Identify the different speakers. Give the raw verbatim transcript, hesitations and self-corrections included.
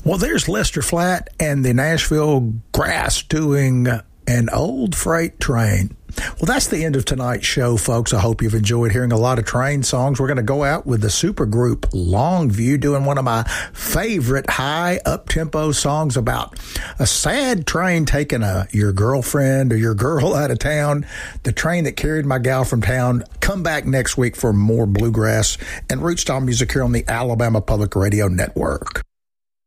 Speaker 1: Well, there's Lester Flatt and the Nashville Grass doing An Old Freight Train. Well, that's the end of tonight's show, folks. I hope you've enjoyed hearing a lot of train songs. We're going to go out with the supergroup Longview doing one of my favorite high up-tempo songs about a sad train taking a your girlfriend or your girl out of town, the train that carried my gal from town. Come back next week for more bluegrass and root style music here on the Alabama Public Radio Network.